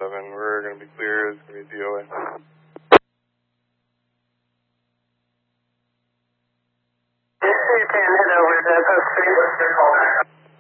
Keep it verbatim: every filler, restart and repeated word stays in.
seven, we're going to be clear. It's going to be D O A. You can head over to post three. What's your call back?